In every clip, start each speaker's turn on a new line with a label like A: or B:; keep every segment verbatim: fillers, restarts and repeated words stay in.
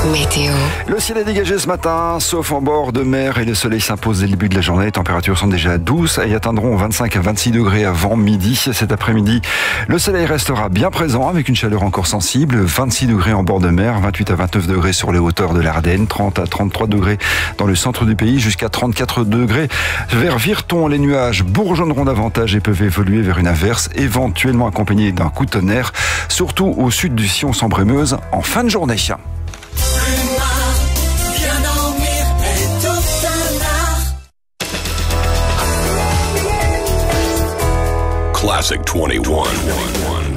A: Météo.
B: Le ciel est dégagé ce matin, sauf en bord de mer, et le soleil s'impose dès le début de la journée. Les températures sont déjà douces et atteindront vingt-cinq à vingt-six degrés avant midi. Cet après-midi, le soleil restera bien présent avec une chaleur encore sensible. vingt-six degrés en bord de mer, vingt-huit à vingt-neuf degrés sur les hauteurs de l'Ardenne, trente à trente-trois degrés dans le centre du pays, jusqu'à trente-quatre degrés vers Virton. Les nuages bourgeonneront davantage et peuvent évoluer vers une averse, éventuellement accompagnée d'un coup de tonnerre, surtout au sud du Sion sans Brémeuse en fin de journée.
C: Classic vingt et un.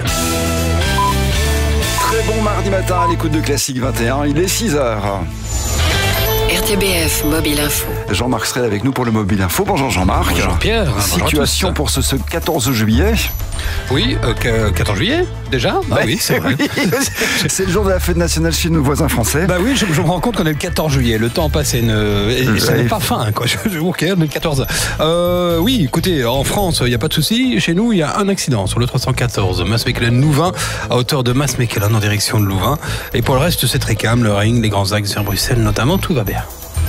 B: Très bon mardi matin à l'écoute de Classique vingt et un, il est six heures.
A: R T B F Mobile Info.
B: Jean-Marc Strel avec nous pour le Mobile Info. Bonjour Jean-Marc.
D: Bonjour Pierre.
B: Situation pour ce, ce quatorze juillet.
D: Oui, euh, quatorze juillet déjà. Bah oui, c'est vrai.
B: C'est le jour de la fête nationale chez nos voisins français.
D: Bah oui, je, je me rends compte qu'on est le quatorze juillet. Le temps passe et, ne, et, et ça n'est pas fin, quoi. Ok, on est le quatorze. Euh, oui, écoutez, en France, il n'y a pas de souci. Chez nous, il y a un accident sur le trois cent quatorze, Maasmechelen-Louvain, à hauteur de Maasmechelen en direction de Louvain. Et pour le reste, c'est très calme. Le Ring, les grands axes vers Bruxelles notamment, tout va bien.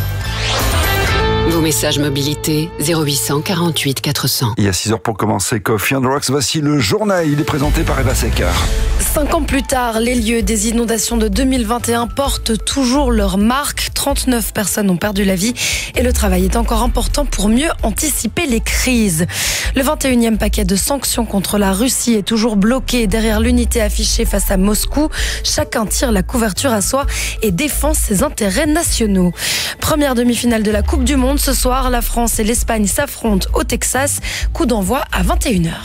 A: Vos messages mobilité zéro huit cent quarante-huit quatre cents.
B: Il y a six heures pour commencer Coffee on the Rocks. Voici le journal. Il est présenté par Eva Secker.
E: Cinq ans plus tard, les lieux des inondations de deux mille vingt et un portent toujours leur marque. trente-neuf personnes ont perdu la vie et le travail est encore important pour mieux anticiper les crises. Le vingt et unième paquet de sanctions contre la Russie est toujours bloqué derrière l'unité affichée face à Moscou. Chacun tire la couverture à soi et défend ses intérêts nationaux. Première demi-finale de la Coupe du Monde. Ce soir, la France et l'Espagne s'affrontent au Texas. Coup d'envoi à vingt et une heures.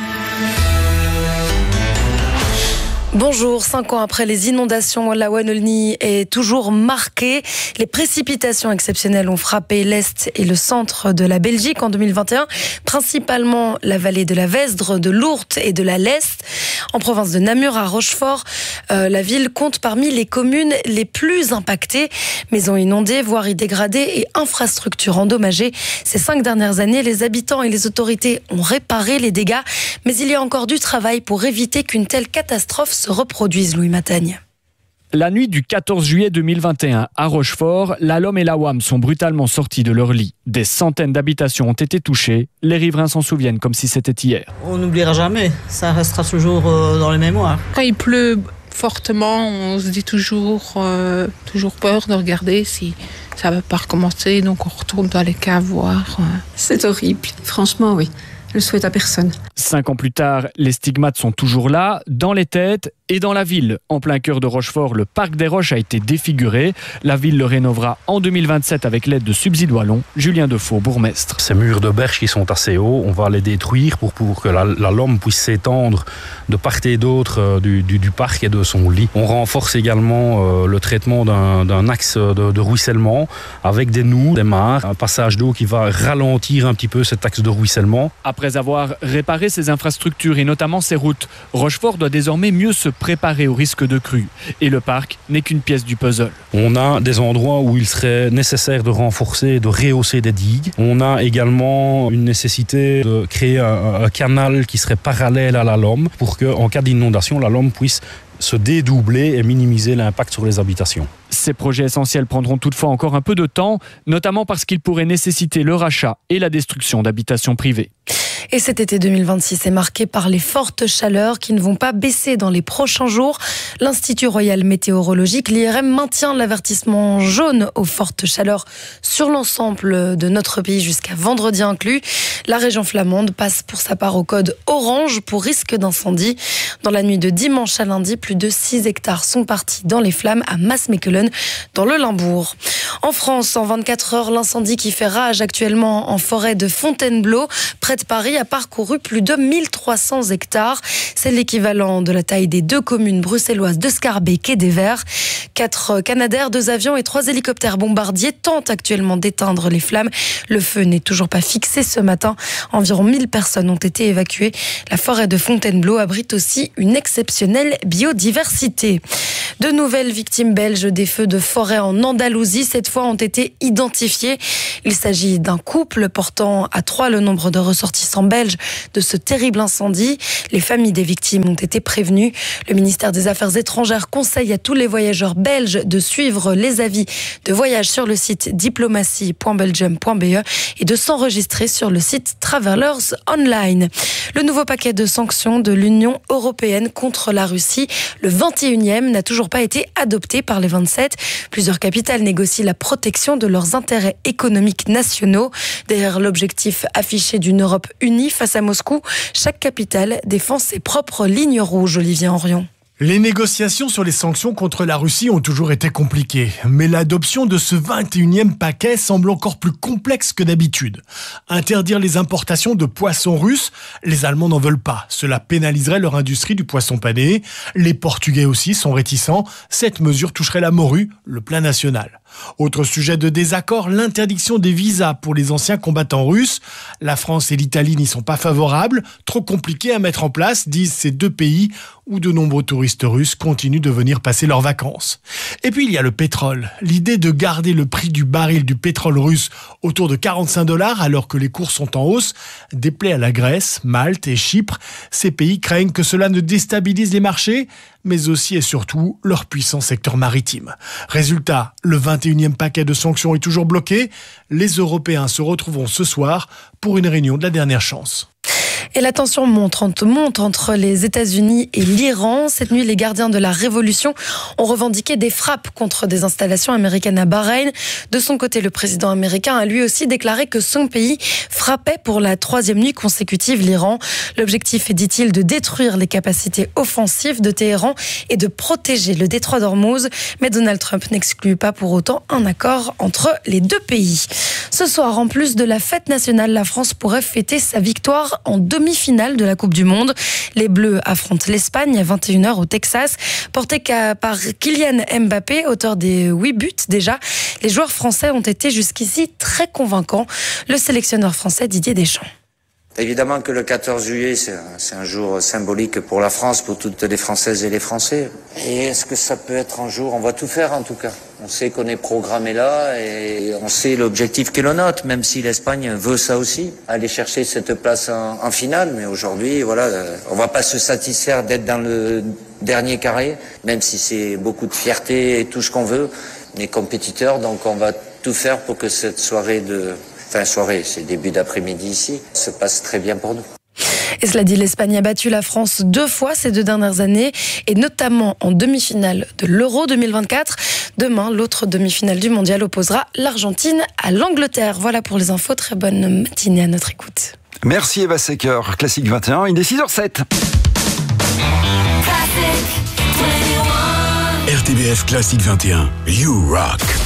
E: Bonjour, cinq ans après les inondations, la Wallonie est toujours marquée. Les précipitations exceptionnelles ont frappé l'Est et le centre de la Belgique en deux mille vingt et un, principalement la vallée de la Vesdre, de l'Ourthe et de la Leste. En province de Namur, à Rochefort, euh, la ville compte parmi les communes les plus impactées. Maisons inondées, voiries dégradées et infrastructures endommagées. Ces cinq dernières années, les habitants et les autorités ont réparé les dégâts, mais il y a encore du travail pour éviter qu'une telle catastrophe se reproduise, Louis Matagne.
F: La nuit du quatorze juillet deux mille vingt et un, à Rochefort, la Lomme et la Wam sont brutalement sortis de leur lit. Des centaines d'habitations ont été touchées. Les riverains s'en souviennent comme si c'était hier.
G: On n'oubliera jamais, ça restera toujours dans les mémoires.
H: Quand il pleut fortement, on se dit toujours, euh, toujours peur de regarder si ça ne va pas recommencer. Donc on retourne dans les caves voir. Euh.
I: C'est horrible, franchement oui. Je le souhaite à personne.
F: Cinq ans plus tard, les stigmates sont toujours là, dans les têtes et dans la ville. En plein cœur de Rochefort, le parc des Roches a été défiguré. La ville le rénovera en deux mille vingt-sept avec l'aide de Subsides Wallons. Julien Defoe, bourgmestre.
J: Ces murs de berge qui sont assez hauts, on va les détruire pour, pour que la, la Lomme puisse s'étendre de part et d'autre du, du, du parc et de son lit. On renforce également euh, le traitement d'un, d'un axe de, de ruissellement avec des noues, des mares, un passage d'eau qui va ralentir un petit peu cet axe de ruissellement.
F: Après avoir réparé ses infrastructures et notamment ses routes, Rochefort doit désormais mieux se préparer au risque de crue. Et le parc n'est qu'une pièce du puzzle.
J: On a des endroits où il serait nécessaire de renforcer, de rehausser des digues. On a également une nécessité de créer un, un canal qui serait parallèle à la Lomme pour qu'en cas d'inondation, la Lomme puisse se dédoubler et minimiser l'impact sur les habitations.
F: Ces projets essentiels prendront toutefois encore un peu de temps, notamment parce qu'ils pourraient nécessiter le rachat et la destruction d'habitations privées.
E: Et cet été deux mille vingt-six est marqué par les fortes chaleurs qui ne vont pas baisser dans les prochains jours. L'Institut Royal Météorologique, l'I R M, maintient l'avertissement jaune aux fortes chaleurs sur l'ensemble de notre pays jusqu'à vendredi inclus. La région flamande passe pour sa part au code orange pour risque d'incendie. Dans la nuit de dimanche à lundi, plus de six hectares sont partis dans les flammes à Maasmechelen, dans le Limbourg. En France, en vingt-quatre heures, l'incendie qui fait rage actuellement en forêt de Fontainebleau, près de Paris, a parcouru plus de mille trois cents hectares. C'est l'équivalent de la taille des deux communes bruxelloises de Schaerbeek et d'Evere. Quatre Canadair, deux avions et trois hélicoptères bombardiers tentent actuellement d'éteindre les flammes. Le feu n'est toujours pas fixé ce matin. Environ mille personnes ont été évacuées. La forêt de Fontainebleau abrite aussi une exceptionnelle biodiversité. De nouvelles victimes belges des feux de forêt en Andalousie, cette fois, ont été identifiées. Il s'agit d'un couple portant à trois le nombre de ressortissants belges de ce terrible incendie. Les familles des victimes ont été prévenues. Le ministère des Affaires étrangères conseille à tous les voyageurs belge de suivre les avis de voyage sur le site diplomatie point belgium point b e et de s'enregistrer sur le site Travelers Online. Le nouveau paquet de sanctions de l'Union européenne contre la Russie, le vingt et unième, n'a toujours pas été adopté par les vingt-sept. Plusieurs capitales négocient la protection de leurs intérêts économiques nationaux. Derrière l'objectif affiché d'une Europe unie face à Moscou, chaque capitale défend ses propres lignes rouges, Olivier Henrion.
K: Les négociations sur les sanctions contre la Russie ont toujours été compliquées, mais l'adoption de ce vingt et unième paquet semble encore plus complexe que d'habitude. Interdire les importations de poissons russes, les Allemands n'en veulent pas. Cela pénaliserait leur industrie du poisson pané. Les Portugais aussi sont réticents. Cette mesure toucherait la morue, le plat national. Autre sujet de désaccord, l'interdiction des visas pour les anciens combattants russes. La France et l'Italie n'y sont pas favorables. Trop compliqué à mettre en place, disent ces deux pays où de nombreux touristes russes continuent de venir passer leurs vacances. Et puis il y a le pétrole. L'idée de garder le prix du baril du pétrole russe autour de quarante-cinq dollars alors que les cours sont en hausse déplaît à la Grèce, Malte et Chypre. Ces pays craignent que cela ne déstabilise les marchés, mais aussi et surtout leur puissant secteur maritime. Résultat, le vingt et unième paquet de sanctions est toujours bloqué. Les Européens se retrouveront ce soir pour une réunion de la dernière chance.
E: Et la tension monte, monte entre les États-Unis et l'Iran. Cette nuit, les gardiens de la révolution ont revendiqué des frappes contre des installations américaines à Bahreïn. De son côté, le président américain a lui aussi déclaré que son pays frappait pour la troisième nuit consécutive l'Iran. L'objectif est, dit-il, de détruire les capacités offensives de Téhéran et de protéger le détroit d'Ormuz. Mais Donald Trump n'exclut pas pour autant un accord entre les deux pays. Ce soir, en plus de la fête nationale, la France pourrait fêter sa victoire en demi-finale de la Coupe du Monde. Les Bleus affrontent l'Espagne à vingt et une heures au Texas. Porté par Kylian Mbappé, auteur des huit buts déjà, les joueurs français ont été jusqu'ici très convaincants. Le sélectionneur français Didier Deschamps.
L: Évidemment que le quatorze juillet, c'est un, c'est un jour symbolique pour la France, pour toutes les Françaises et les Français. Et est-ce que ça peut être un jour? On va tout faire en tout cas. On sait qu'on est programmé là et on sait l'objectif qu'est le nôtre, même si l'Espagne veut ça aussi, aller chercher cette place en, en finale. Mais aujourd'hui, voilà, on va pas se satisfaire d'être dans le dernier carré, même si c'est beaucoup de fierté et tout ce qu'on veut. On est compétiteurs, donc on va tout faire pour que cette soirée de... Enfin, soirée, c'est début d'après-midi ici, se passe très bien pour nous.
E: Et cela dit, l'Espagne a battu la France deux fois ces deux dernières années, et notamment en demi-finale de l'Euro deux mille vingt-quatre. Demain, l'autre demi-finale du Mondial opposera l'Argentine à l'Angleterre. Voilà pour les infos. Très bonne matinée à notre écoute.
B: Merci Eva Secker. Classique vingt et un, il est six heures sept.
C: R T B F Classique vingt et un, You Rock.